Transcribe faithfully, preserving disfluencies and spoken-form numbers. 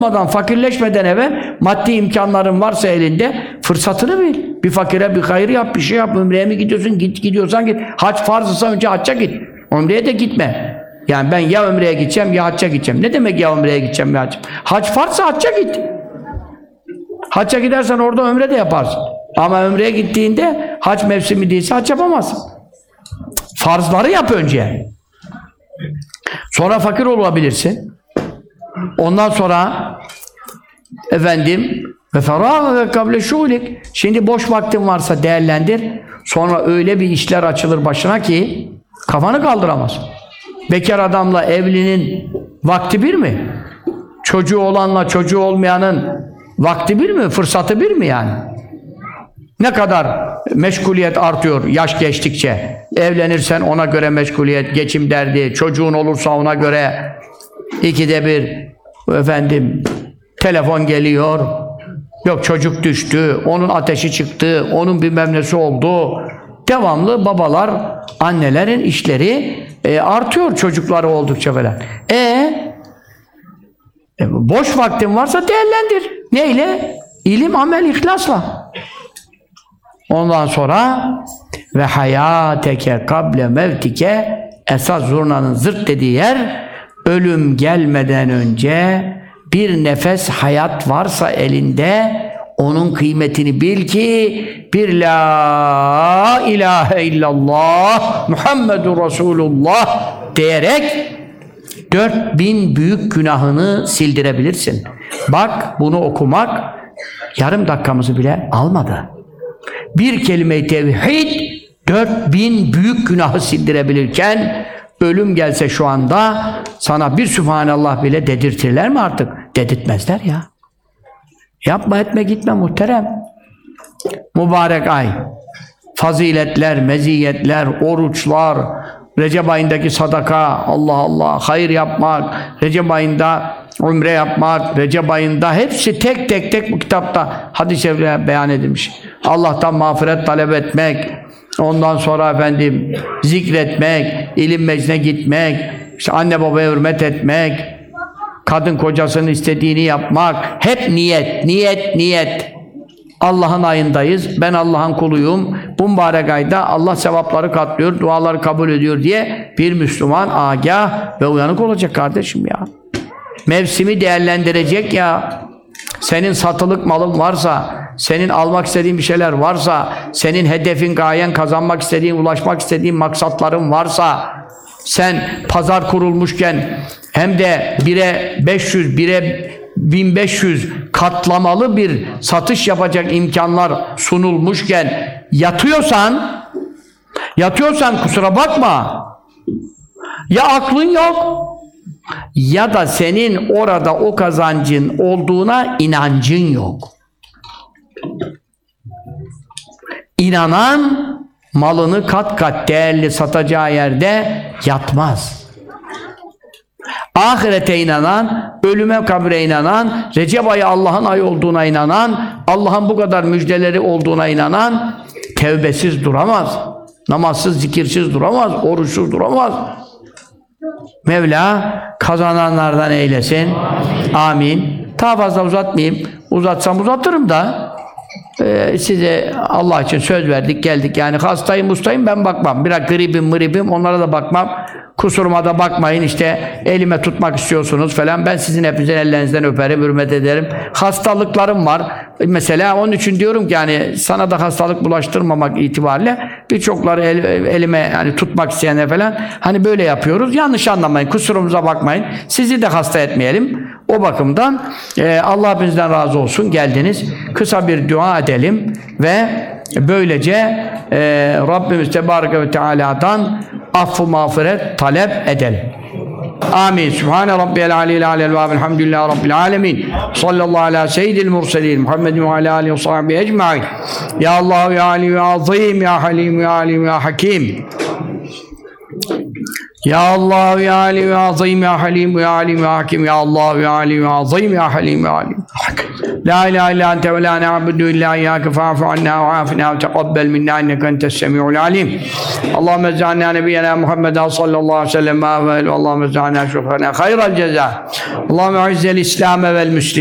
fakirleşmeden eve maddi imkanların varsa elinde fırsatını bil. Bir fakire bir hayır yap, bir şey yap. Ümreye mi gidiyorsun? Git gidiyorsan git. Hac farzsa önce hacca git. Umreye de gitme. Yani ben ya ömreye gideceğim ya hacca gideceğim. Ne demek ya ömreye gideceğim ya hacca? Hac farzsa hacca git. Hacca gidersen orada ömre de yaparsın. Ama ömreye gittiğinde hac mevsimi değilse hac yapamazsın. Farzları yap önce. Sonra fakir olabilirsin. Ondan sonra efendim ve ferâ ve kable şûlik. Şimdi boş vaktin varsa değerlendir. Sonra öyle bir işler açılır başına ki kafanı kaldıramaz. Bekar adamla evlinin vakti bir mi? Çocuğu olanla çocuğu olmayanın vakti bir mi? Fırsatı bir mi yani? Ne kadar meşguliyet artıyor yaş geçtikçe. Evlenirsen ona göre meşguliyet, geçim derdi, çocuğun olursa ona göre ikide bir efendim telefon geliyor. Yok çocuk düştü, onun ateşi çıktı, onun bilmem nesi oldu. Devamlı babalar, annelerin işleri e, artıyor çocukları oldukça falan. E, e boş vaktin varsa değerlendir. Neyle? İlim, amel, ihlasla. Ondan sonra ve hayateke kable mevtike, esas zurnanın zırt dediği yer, ölüm gelmeden önce bir nefes hayat varsa elinde onun kıymetini bil ki bir la ilahe illallah Muhammedur Resulullah diyerek dört bin büyük günahını sildirebilirsin. Bak bunu okumak yarım dakikamızı bile almadı. Bir kelime-i tevhid dört bin büyük günahı sildirebilirken ölüm gelse şu anda sana bir Sübhanallah bile dedirtirler mi artık? Dedirtmezler ya. Yapma etme gitme muhterem. Mübarek ay. Faziletler, meziyetler, oruçlar, Recep ayındaki sadaka, Allah Allah, hayır yapmak, Recep ayında umre yapmak, Recep ayında hepsi tek tek tek bu kitapta hadis-i şerifte beyan edilmiş. Allah'tan mağfiret talep etmek, ondan sonra efendim zikretmek, ilim meclisine gitmek, işte anne babaya hürmet etmek, kadın kocasının istediğini yapmak, hep niyet, niyet, niyet. Allah'ın ayındayız, ben Allah'ın kuluyum, bu mübarek ayda Allah sevapları katlıyor, duaları kabul ediyor diye bir Müslüman agah ve uyanık olacak kardeşim ya. Mevsimi değerlendirecek ya. Senin satılık malın varsa, senin almak istediğin bir şeyler varsa, senin hedefin, gayen, kazanmak istediğin, ulaşmak istediğin maksatların varsa, sen pazar kurulmuşken hem de bire beş yüz, bire bin beş yüz katlamalı bir satış yapacak imkanlar sunulmuşken yatıyorsan, yatıyorsan kusura bakma. Ya aklın yok, ya da senin orada o kazancın olduğuna inancın yok. İnanan malını kat kat değerli satacağı yerde yatmaz. Ahirete inanan, ölüme kabre inanan, Recep ayı Allah'ın ayı olduğuna inanan, Allah'ın bu kadar müjdeleri olduğuna inanan tevbesiz duramaz. Namazsız, zikirsiz duramaz, oruçsuz duramaz. Mevla kazananlardan eylesin. Amin. Amin. Daha fazla uzatmayayım. Uzatsam uzatırım da Ee, size Allah için söz verdik, geldik. Yani hastayım, ustayım ben bakmam. Biraz gribim, mıribim onlara da bakmam. Kusuruma da bakmayın. İşte elime tutmak istiyorsunuz falan. Ben sizin hepinizin ellerinizden öperim, hürmet ederim. Hastalıklarım var. Mesela onun için diyorum ki yani sana da hastalık bulaştırmamak itibariyle birçokları el, elime yani tutmak isteyenler falan hani böyle yapıyoruz. Yanlış anlamayın. Kusurumuza bakmayın. Sizi de hasta etmeyelim. O bakımdan e, Allah hepinizden razı olsun. Geldiniz. Kısa bir dua edelim ve böylece e, Rabbimiz Tebareke ve Teala'dan affı mağfiret talep edelim. Amin. Sübhane Rabbiyel Aliyyil Alel ve Elhamdülillahi Rabbil Alemin. Sallallahu ala seyyidil murselin. Muhammedin ve ala alihi ve sahbihi ecmaîn. Ya Allah ya Ali ya Azim ya Halim ya Alim ya Hakim. Ya Allah ya Ali ya Azim ya Halim ya Alim ya Hakim. Ya Allah ya Ali ya Azim ya Halim ya Alim ya Hakim. La ilahe illa ente ve la na'budu illa iyyake fa'fu anna ve afina ve teqabbel minna inneke ente's-semi'ul alim. Allahumme ec'alna nebiyyena Muhammeden sallallahu aleyhi ve sellem ve Allahümme ec'alna şufana hayral ceza. Allahumme izzel İslam vel müslimin.